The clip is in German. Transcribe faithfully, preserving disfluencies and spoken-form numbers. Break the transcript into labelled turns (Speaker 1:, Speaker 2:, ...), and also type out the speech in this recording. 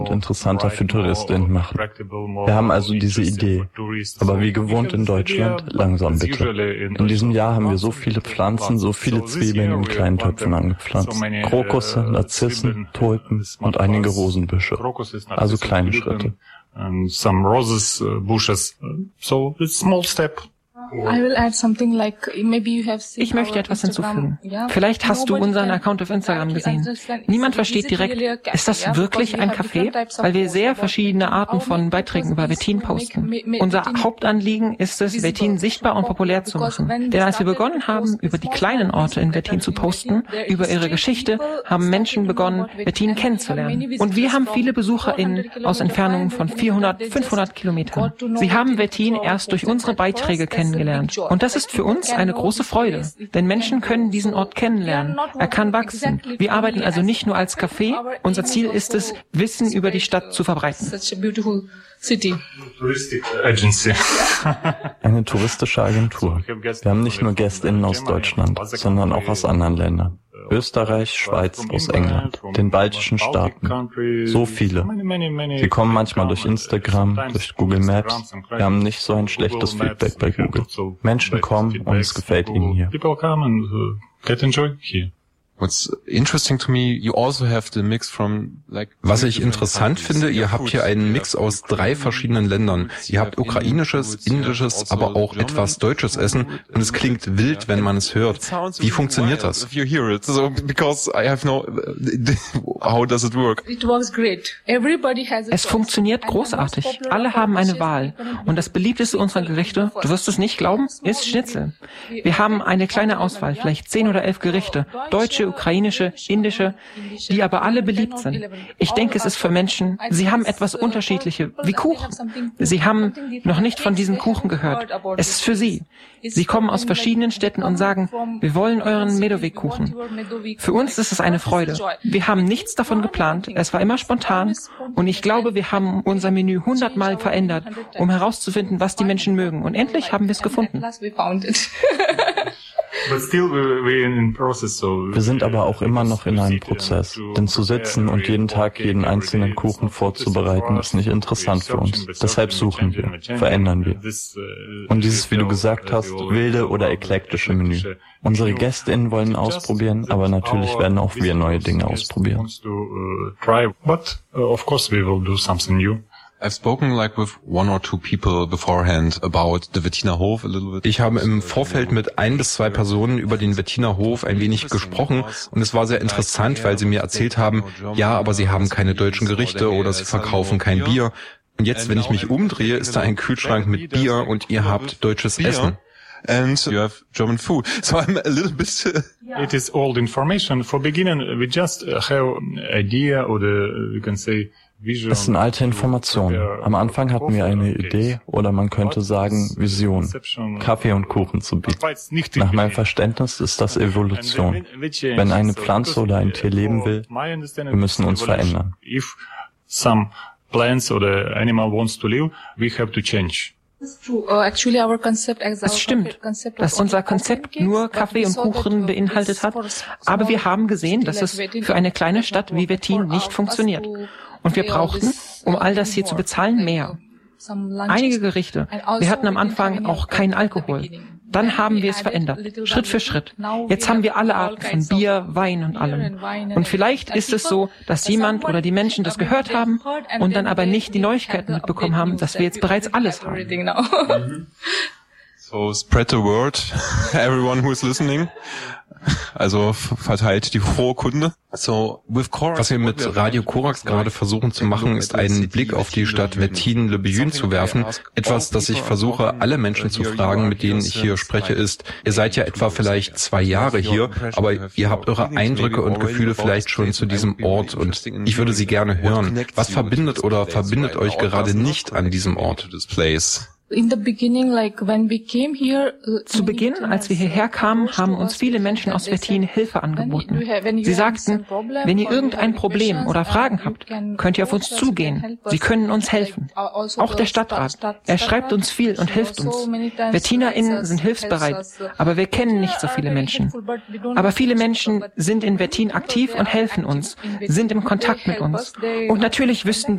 Speaker 1: interessanter für TouristInnen machen. Wir haben also diese Idee. Aber wie gewohnt in Deutschland, langsam bitte. In diesem Jahr haben wir so viele Pflanzen, so viele Zwiebeln in kleinen Töpfen angepflanzt. Krokusse, Narzissen, Tulpen und einige Rosenbüsche. Also kleine Schritte.
Speaker 2: Some roses, bushes. So it's small step.
Speaker 3: Ich möchte etwas hinzufügen. Vielleicht hast du unseren Account auf Instagram gesehen. Niemand versteht direkt, ist das wirklich ein Café? Weil wir sehr verschiedene Arten von Beiträgen über Wettin posten. Unser Hauptanliegen ist es, Wettin sichtbar und populär zu machen. Denn als wir begonnen haben, über die kleinen Orte in Wettin zu posten, über ihre Geschichte, haben Menschen begonnen, Wettin kennenzulernen. Und wir haben viele BesucherInnen aus Entfernungen von vierhundert, fünfhundert Kilometern. Sie haben Wettin erst durch unsere Beiträge kennengelernt. Und das ist für uns eine große Freude, denn Menschen können diesen Ort kennenlernen. Er kann wachsen. Wir arbeiten also nicht nur als Café. Unser Ziel ist es, Wissen über die Stadt zu verbreiten.
Speaker 1: Eine touristische Agentur. Wir haben nicht nur GästInnen aus Deutschland, sondern auch aus anderen Ländern. Österreich, Schweiz, aus England, den baltischen Staaten. So viele. Sie kommen manchmal durch Instagram, durch Google Maps. Wir haben nicht so ein schlechtes Feedback bei Google. Menschen kommen und es gefällt ihnen hier.
Speaker 4: What's interesting to me, you also have the mix from like. Was ich interessant finde, ihr habt hier einen Mix aus drei verschiedenen Ländern. Ihr habt ukrainisches, indisches, aber auch etwas deutsches Essen und es klingt wild, wenn man es hört. Wie funktioniert das? So, because I have no, how does it work?
Speaker 3: Es funktioniert großartig. Alle haben eine Wahl. Und das beliebteste unserer Gerichte, du wirst es nicht glauben, ist Schnitzel. Wir haben eine kleine Auswahl, vielleicht zehn oder elf Gerichte. Deutsche, ukrainische, indische, die aber alle beliebt sind. Ich denke, es ist für Menschen, sie haben etwas Unterschiedliche, wie Kuchen. Sie haben noch nicht von diesem Kuchen gehört. Es ist für sie. Sie kommen aus verschiedenen Städten und sagen, wir wollen euren Medovik-Kuchen. Für uns ist es eine Freude. Wir haben nichts davon geplant, es war immer spontan und ich glaube, wir haben unser Menü hundertmal verändert, um herauszufinden, was die Menschen mögen. Und endlich haben wir es gefunden.
Speaker 1: Wir sind aber auch immer noch in einem Prozess, denn zu sitzen und jeden Tag jeden einzelnen Kuchen vorzubereiten, ist nicht interessant für uns. Deshalb suchen wir, verändern wir. Und dieses, wie du gesagt hast, wilde oder eklektische Menü. Unsere GästInnen wollen ausprobieren, aber natürlich werden auch wir neue Dinge ausprobieren.
Speaker 4: I've spoken like with one or two people beforehand about the Wettiner Hof a little bit. Ich habe im Vorfeld mit ein bis zwei Personen über den Wettiner Hof ein wenig gesprochen und es war sehr interessant, weil sie mir erzählt haben, ja, aber sie haben keine deutschen Gerichte oder sie verkaufen kein Bier. Und jetzt, wenn ich mich umdrehe, ist da ein Kühlschrank mit Bier und ihr habt deutsches Essen. And you have German food. So I'm a little bit...
Speaker 2: It is old information. For beginning, we just have idea or the, we can say,
Speaker 1: Es sind alte Informationen. Am Anfang hatten wir eine Idee oder man könnte sagen Vision, Kaffee und Kuchen zu bieten. Nach meinem Verständnis ist das Evolution. Wenn eine Pflanze oder ein Tier leben will, wir müssen uns verändern.
Speaker 2: Some plants or the animal wants to live, we have to change.
Speaker 3: Es stimmt, dass unser Konzept nur Kaffee und Kuchen beinhaltet hat, aber wir haben gesehen, dass es für eine kleine Stadt wie Wettin nicht funktioniert. Und wir brauchten, um all das hier zu bezahlen, mehr. Einige Gerichte. Wir hatten am Anfang auch keinen Alkohol. Dann haben wir es verändert, Schritt für Schritt. Jetzt haben wir alle Arten von Bier, Wein und allem. Und vielleicht ist es so, dass jemand oder die Menschen das gehört haben und dann aber nicht die Neuigkeiten mitbekommen haben, dass wir jetzt bereits alles haben.
Speaker 4: So spread the word, everyone who is listening. Also verteilt die frohe Kunde. So, was wir mit Radio Korax gerade versuchen zu machen, ist einen Blick auf die Stadt Wettin-le-Biyun zu werfen. Etwas, das ich versuche, alle Menschen zu fragen, mit denen ich hier spreche, ist, ihr seid ja etwa vielleicht zwei Jahre hier, aber ihr habt eure Eindrücke und Gefühle vielleicht schon zu diesem Ort und ich würde sie gerne hören. Was verbindet oder verbindet euch gerade nicht an diesem Ort?
Speaker 3: Zu Beginn, als wir hierher kamen, haben uns viele Menschen aus Wettin Hilfe angeboten. Sie sagten, wenn ihr irgendein Problem oder Fragen habt, könnt ihr auf uns zugehen. Sie können uns helfen. Auch der Stadtrat. Er schreibt uns viel und hilft uns. WettinerInnen sind hilfsbereit, aber wir kennen nicht so viele Menschen. Aber viele Menschen sind in Wettin aktiv und helfen uns, sind im Kontakt mit uns. Und natürlich wüssten